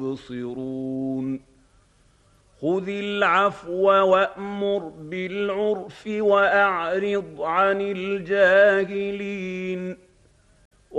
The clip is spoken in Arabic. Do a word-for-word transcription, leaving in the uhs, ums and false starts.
يبصرون خذ العفو وأمر بالعرف وأعرض عن الجاهلين